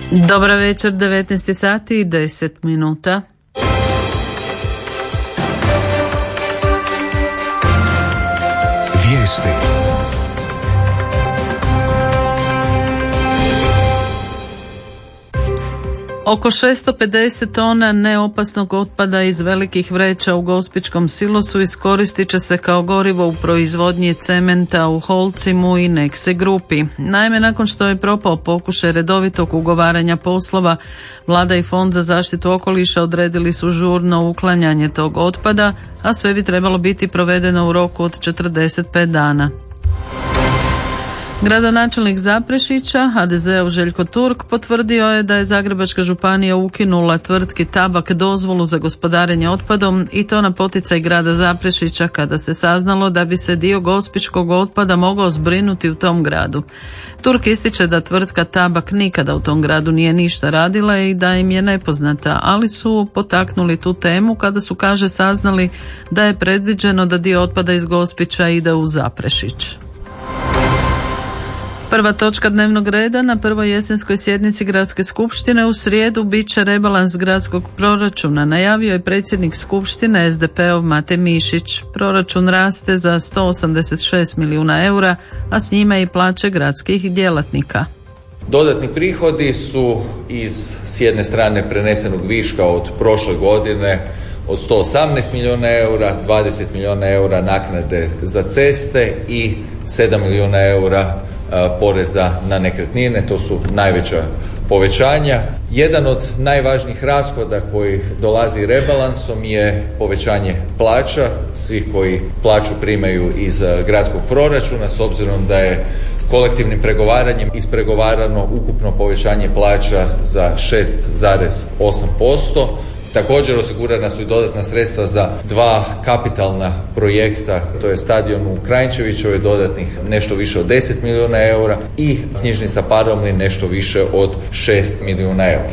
Dobra večer, 19 sati i 10 minuta. Vijesti. Oko 650 tona neopasnog otpada iz velikih vreća u Gospićkom silosu iskoristit će se kao gorivo u proizvodnji cementa u Holcimu i Nexe grupi. Naime, nakon što je propao pokušaj redovitog ugovaranja poslova, Vlada i Fond za zaštitu okoliša odredili su žurno uklanjanje tog otpada, a sve bi trebalo biti provedeno u roku od 45 dana. Gradonačelnik Zaprešića, HDZ-ov Željko Turk, potvrdio je da je Zagrebačka županija ukinula tvrtki Tabak dozvolu za gospodarenje otpadom i to na poticaj grada Zaprešića kada se saznalo da bi se dio gospićkog otpada mogao zbrinuti u tom gradu. Turk ističe da tvrtka Tabak nikada u tom gradu nije ništa radila i da im je nepoznata, ali su potaknuli tu temu kada su, kaže, saznali da je predviđeno da dio otpada iz Gospića ide u Zaprešić. Prva točka dnevnog reda na prvoj jesenskoj sjednici Gradske skupštine u srijedu bit će rebalans gradskog proračuna, najavio je predsjednik skupštine SDP-ov Mate Mišić. Proračun raste za 186 milijuna eura, a s njime i plaće gradskih djelatnika. Dodatni prihodi su s jedne strane prenesenog viška od prošle godine od 118 milijuna eura, 20 milijuna eura naknade za ceste i 7 milijuna eura poreza na nekretnine. To su najveća povećanja. Jedan od najvažnijih rashoda koji dolazi rebalansom je povećanje plaća svih koji plaću primaju iz gradskog proračuna, s obzirom da je kolektivnim pregovaranjem ispregovarano ukupno povećanje plaća za 6,8%. Također osigurana su i dodatna sredstva za dva kapitalna projekta, to je stadion u Kranjčevićevoj, dodatnih nešto više od 10 milijuna eura i knjižnica Paromlin nešto više od 6 milijuna eura.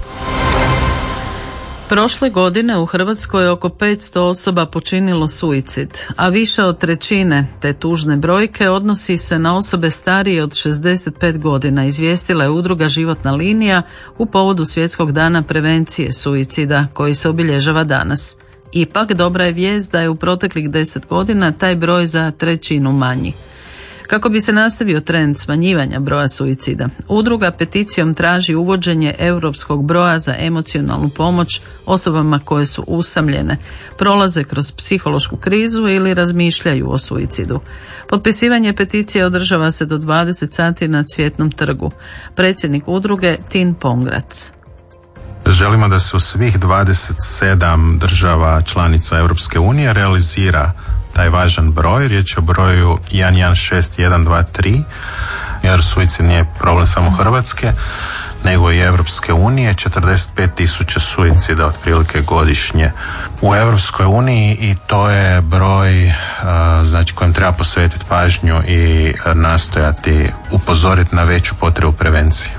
Prošle godine u Hrvatskoj je oko 500 osoba počinilo suicid, a više od trećine te tužne brojke odnosi se na osobe starije od 65 godina, izvijestila je udruga Životna linija u povodu Svjetskog dana prevencije suicida koji se obilježava danas. Ipak dobra je vijest da je u proteklih 10 godina taj broj za trećinu manji. Kako bi se nastavio trend smanjivanja broja suicida, udruga peticijom traži uvođenje europskog broja za emocionalnu pomoć osobama koje su usamljene, prolaze kroz psihološku krizu ili razmišljaju o suicidu. Potpisivanje peticije održava se do 20 sati na Cvjetnom trgu. Predsjednik udruge Tin Pongrac. Želimo da se u svih 27 država članica Europske unije realizira taj važan broj, riječ je o broju 116123, jer suicid nije problem samo Hrvatske, nego i Europske unije, 45.000 suicida otprilike godišnje u Europskoj uniji i to je broj znači kojem treba posvetiti pažnju i nastojati upozoriti na veću potrebu prevencije.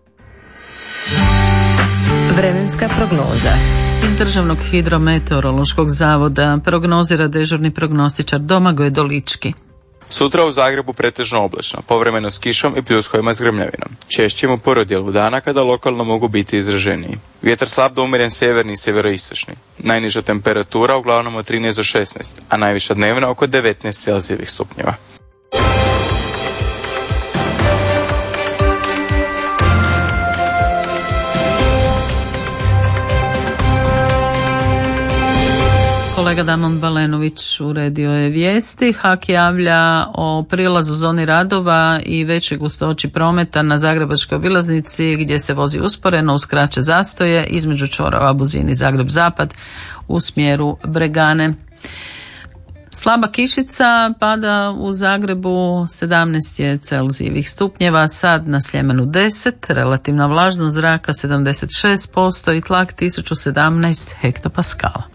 Vremenska prognoza. Iz Državnog hidrometeorološkog zavoda prognozira dežurni prognostičar Domagoj Dolički. Sutra u Zagrebu pretežno oblačno, povremeno s kišom i pljuskovima s grmljavinom. Češćim u prvom dijelu dana kada lokalno mogu biti izraženiji. Vjetar slab do umjeren sjeverni i sjeveroistočni. Najniža temperatura uglavnom od 13 do 16, a najviša dnevna oko 19 Celzijevih stupnjeva. Kolega Damon Balenović uredio je vijesti. HAK javlja o prilazu zoni radova i većoj gustoći prometa na Zagrebačkoj obilaznici gdje se vozi usporeno uz kraće zastoje između čvorova Buzin i Zagreb-Zapad u smjeru Bregane. Slaba kišica pada u Zagrebu, 17 je Celzijevih stupnjeva, sad na Sljemenu 10, relativna vlažnost zraka 76% i tlak 1017 hektopaskala.